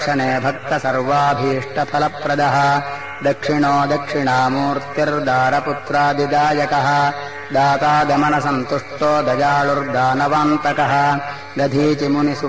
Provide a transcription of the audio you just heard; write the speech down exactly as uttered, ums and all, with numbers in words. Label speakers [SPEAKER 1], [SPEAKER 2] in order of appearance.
[SPEAKER 1] क्षणे भक्तसर्वाभीष्टफलप्रदः दक्षिणो दक्षिणामूर्तिर्दारपुत्रादिदायकः दाता दमनसन्तुष्टो दयालुर्दानवान्तकः दधीचिमुनिसु